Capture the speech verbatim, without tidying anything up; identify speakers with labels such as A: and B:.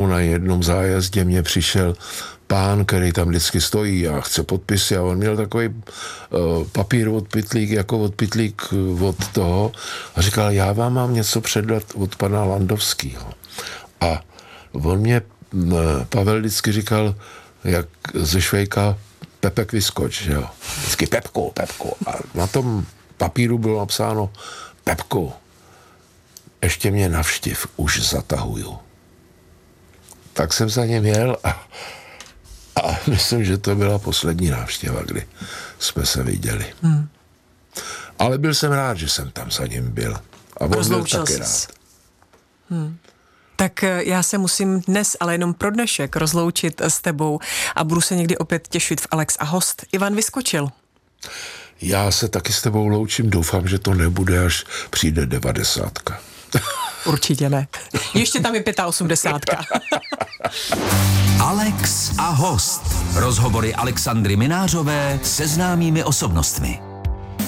A: na jednom zájezdě mě přišel pán, který tam vždycky stojí a chce podpisy a on měl takový uh, papír od pytlík, jako od pytlík od toho a říkal, já vám mám něco předat od pana Landovského. A on mě, uh, Pavel vždycky říkal, jak ze Švejka Pepek vyskoč, že jo. Vždycky Pepko, Pepko. A na tom papíru bylo napsáno Pepko, ještě mě navštiv, už zatahuju. Tak jsem za něm jel a, a myslím, že to byla poslední návštěva, kdy jsme se viděli. Hmm. Ale byl jsem rád, že jsem tam za ním byl. A on byl taky rád.
B: Hmm. Tak já se musím dnes, ale jenom pro dnešek, rozloučit s tebou a budu se někdy opět těšit v Alex a host. Ivan Vyskočil.
A: Já se taky s tebou loučím, doufám, že to nebude, až přijde devadesátka.
B: Určitě ne. Ještě tam je osmdesátka.
C: Alex a host. Rozhovory Alexandry Minářové se známými osobnostmi.